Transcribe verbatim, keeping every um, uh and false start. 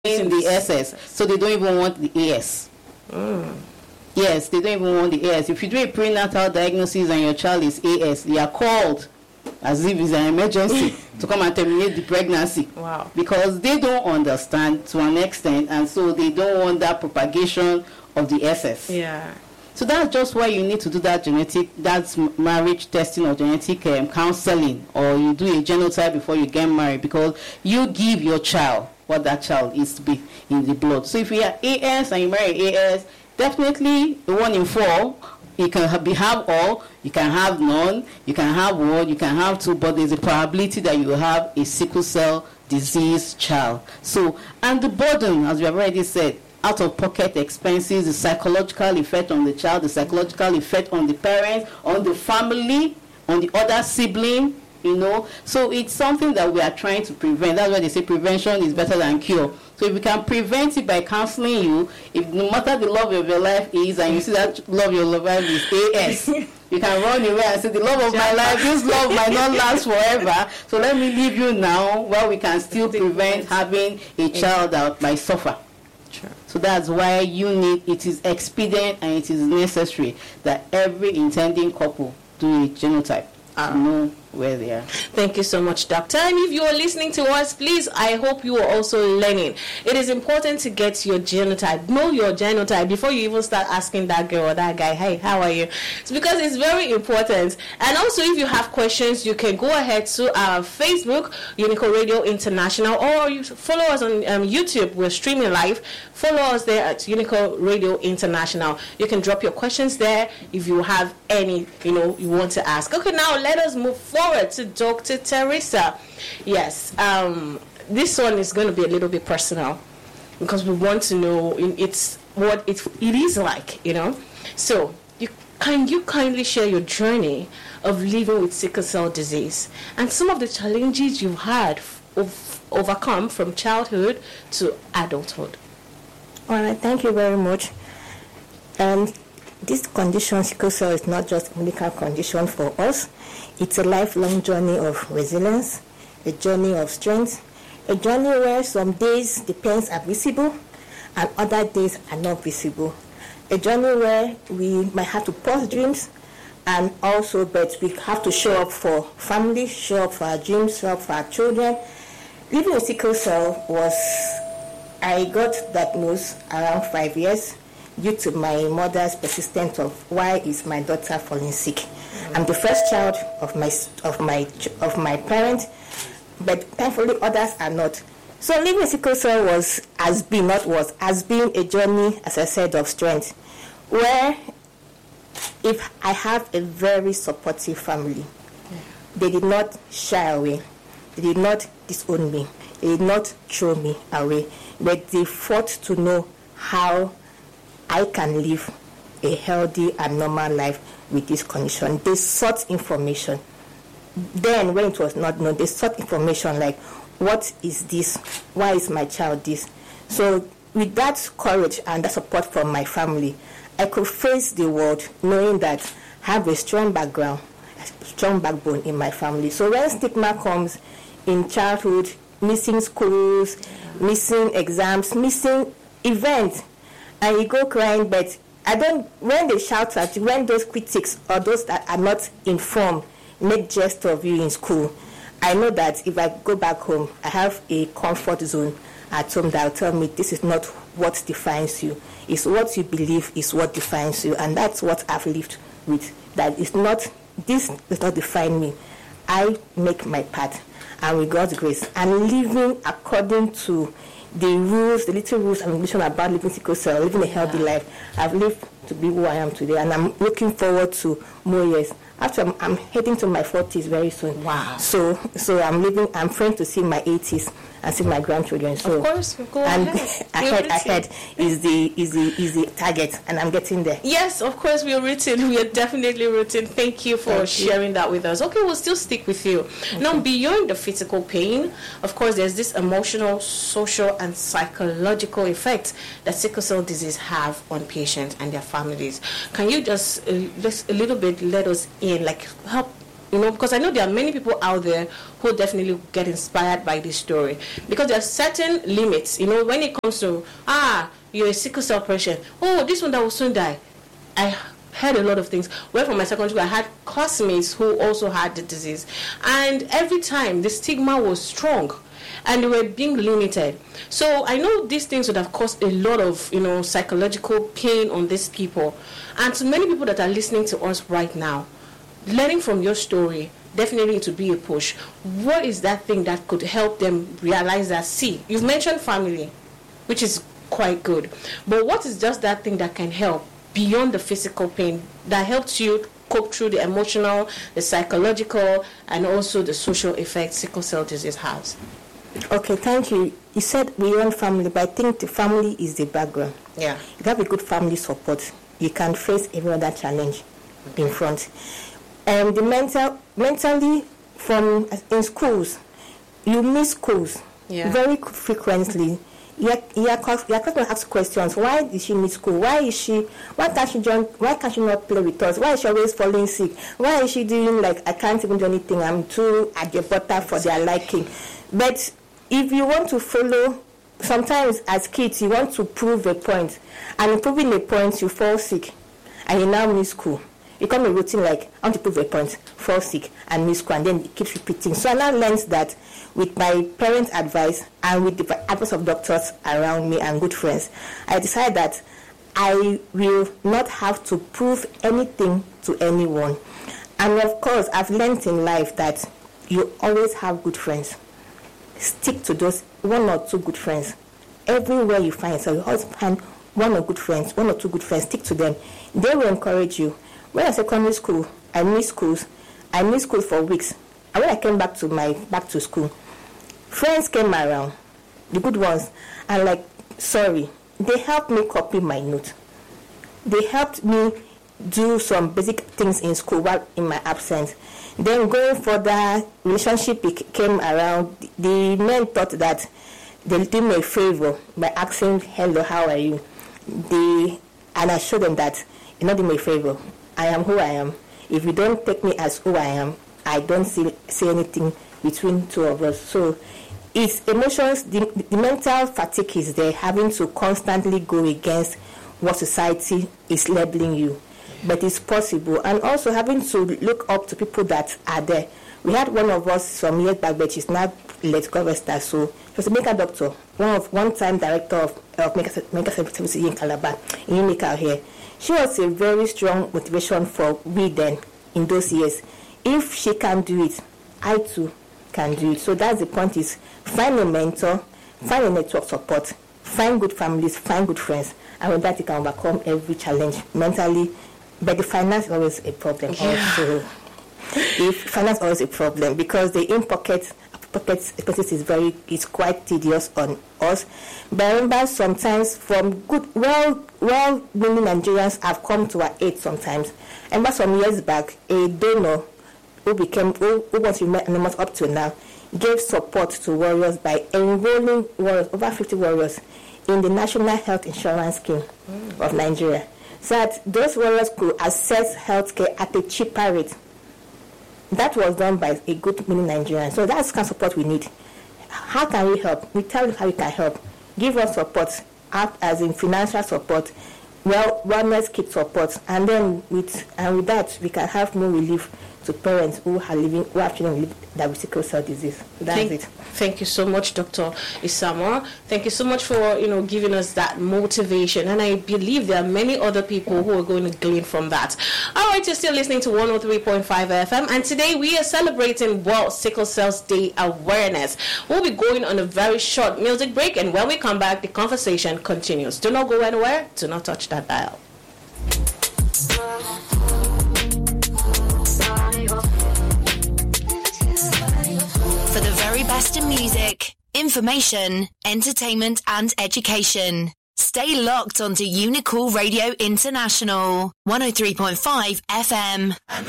in the S S, so they don't even want the A S. Mm. Yes, they don't even want the A S. If you do a prenatal diagnosis and your child is A S, you are called as if it's an emergency to come and terminate the pregnancy. Wow. Because they don't understand to an extent, and so they don't want that propagation of the S S. Yeah. So that's just why you need to do that genetic, that's marriage testing or genetic um, counseling, or you do a genotype before you get married, because you give your child what that child is to be in the blood. So if you are A S and you marry A S, definitely one in four, you can have, be, have all, you can have none, you can have one, you can have two, but there's a probability that you will have a sickle cell disease child. So, and the burden, as we have already said, out-of-pocket expenses, the psychological effect on the child, the psychological effect on the parents, on the family, on the other sibling, you know. So it's something that we are trying to prevent. That's why they say prevention is better than cure. So if we can prevent it by counseling you, if no matter the love of your life is, and you see that love of your life is A S, you can run away and say, the love of my life, this love might not last forever. So let me leave you now, while we can still prevent having a child that might suffer. Sure. So that's why you need, it is expedient and it is necessary that every intending couple do a genotype to know where they are. Thank you so much, Doctor. And if you are listening to us, please, I hope you are also learning. It is important to get your genotype. Know your genotype before you even start asking that girl or that guy, hey, how are you? It's because it's very important. And also, if you have questions, you can go ahead to our Facebook, Unico Radio International, or you follow us on um, YouTube. We're streaming live. Follow us there at Unico Radio International. You can drop your questions there if you have any, you know, you want to ask. Okay, now let us move forward to Doctor Teresa. Yes, um, this one is going to be a little bit personal because we want to know it's what it, it is like, you know. So, you, can you kindly share your journey of living with sickle cell disease and some of the challenges you've had of, overcome from childhood to adulthood? All right, thank you very much. Um, this condition, sickle cell, is not just a medical condition for us. It's a lifelong journey of resilience, a journey of strength, a journey where some days the pains are visible and other days are not visible. A journey where we might have to pause dreams, and also, but we have to show up for family, show up for our dreams, show up for our children. Living with sickle cell was, I got diagnosed around five years due to my mother's persistence of why is my daughter falling sick. I'm the first child of my of my of my parents, but thankfully others are not. So living with sickle cell was has been not was has been a journey, as I said, of strength, where if I have a very supportive family, they did not shy away, they did not disown me, they did not throw me away, but they fought to know how I can live a healthy and normal life with this condition. They sought information. Then, when it was not known, they sought information like, what is this? Why is my child this? So, with that courage and that support from my family, I could face the world knowing that I have a strong background, a strong backbone in my family. So, when stigma comes in childhood, missing schools, missing exams, missing events, and you go crying, but I don't, when they shout at you, when those critics or those that are not informed make jest of you in school, I know that if I go back home, I have a comfort zone at home that will tell me this is not what defines you. It's what you believe is what defines you. And that's what I've lived with. That is not, this does not define me. I make my part. And with God's grace, and living according to the rules, the little rules and regulations about living sickle cell, living a healthy yeah. life. I've lived to be who I am today, and I'm looking forward to more years. After I'm, I'm heading to my forties very soon. Wow. So, so I'm living. I'm praying to see my eighties and see my grandchildren. So, of course, go and ahead. ahead, ahead is the is the is the target, and I'm getting there. Yes, of course, we are rooting. We are definitely rooting. Thank you for Thank sharing you. that with us. Okay, we'll still stick with you. Okay. Now, beyond the physical pain, of course, there's this emotional, social, and psychological effect that sickle cell disease have on patients and their families. Can you just uh, just a little bit let us in, like help You know, because I know there are many people out there who definitely get inspired by this story. Because there are certain limits, you know, when it comes to, ah, you're a sickle cell patient. Oh, this one that will soon die. I heard a lot of things. Where from my secondary school, I had classmates who also had the disease. And every time, the stigma was strong. And they were being limited. So I know these things would have caused a lot of, you know, psychological pain on these people. And to many people that are listening to us right now, learning from your story, definitely to be a push. What is that thing that could help them realize that, see, you've mentioned family, which is quite good. But what is just that thing that can help beyond the physical pain that helps you cope through the emotional, the psychological, and also the social effects sickle cell disease has? Okay, thank you. You said beyond family, but I think the family is the background. Yeah. You have a good family support, you can face every other challenge in front. And the mental, mentally, from in schools, you miss schools yeah. very frequently. You're, you're, you're going to ask questions. Why did she miss school? Why is she? Why can't she join? Why can't she not play with us? Why is she always falling sick? Why is she doing like I can't even do anything? I'm too at the butter for their liking. But if you want to follow, sometimes as kids you want to prove a point, and in proving a point you fall sick, and you now miss school. It becomes a routine like, I want to prove a point, fall sick, and miss school, and then it keeps repeating. So I now learned that with my parents' advice and with the advice of doctors around me and good friends, I decided that I will not have to prove anything to anyone. And of course, I've learned in life that you always have good friends. Stick to those one or two good friends. Everywhere you find yourself, you always find one or good friends, one or two good friends, stick to them. They will encourage you. When I was in secondary school, I missed schools. I missed school for weeks. And when I came back to my back to school, friends came around, the good ones, and like, sorry, they helped me copy my note. They helped me do some basic things in school while in my absence. Then going further, relationship came around. The men thought that they did me a favor by asking, hello, how are you? They, and I showed them that you're not doing me a favor. I am who I am. If you don't take me as who I am, I don't see, see anything between two of us. So it's emotions, the, the mental fatigue is there, having to constantly go against what society is labeling you. But it's possible. And also having to look up to people that are there. We had one of us some years back, but she's now let go rest her soul. She was a medical doctor, one of one-time director of, of medical services in Calabar, in Unica here. She was a very strong motivation for we then in those years. If she can do it, I too can do it. So that's the point, is find a mentor, find a network support, find good families, find good friends, and with that you can overcome every challenge mentally. But the finance is always a problem yeah. also. If finance is always a problem because the in-pocket pocket expenses is very is quite tedious on us. But I remember sometimes from good well well meaning Nigerians have come to our aid sometimes. I remember some years back a donor who became who, who was anonymous up to now gave support to warriors by enrolling warriors, over fifty warriors, in the National Health Insurance Scheme mm. of Nigeria, so that those warriors could access health care at a cheaper rate. That was done by a good meaning Nigerian. So that's the kind of support we need. How can we help? We tell you how we can help. Give us support, as in financial support, well, wellness kit support, and then with and with that we can have more relief to parents who are living who have children with that with sickle cell disease. That's thank, it. Thank you so much, Doctor Isamuah. Thank you so much for you know giving us that motivation, and I believe there are many other people who are going to glean from that. All right, you're still listening to one oh three point five F M, and today we are celebrating World Sickle Cell Day awareness. We'll be going on a very short music break, and when we come back, the conversation continues. Do not go anywhere. Do not touch that dial. For the very best in music, information, entertainment and education. Stay locked onto Unicool Radio International, one oh three point five F M.